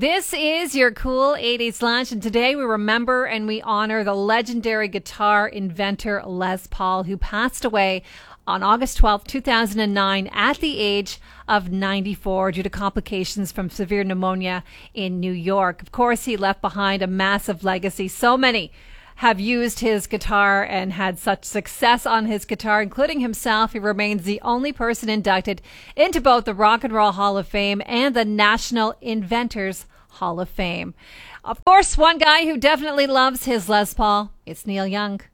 This is your Cool 80s Lunch, and today we remember and we honor the legendary guitar inventor Les Paul, who passed away on August 12, 2009 at the age of 94 due to complications from severe pneumonia in New York. Of course, he left behind a massive legacy. So many have used his guitar and had such success on his guitar, including himself. He remains the only person inducted into both the Rock and Roll Hall of Fame and the National Inventors Hall of Fame. Of course, one guy who definitely loves his Les Paul, it's Neil Young.